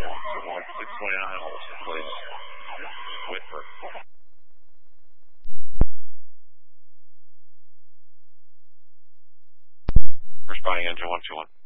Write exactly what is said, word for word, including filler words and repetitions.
six twenty-nine, please. Whitford. Responding engine one two one.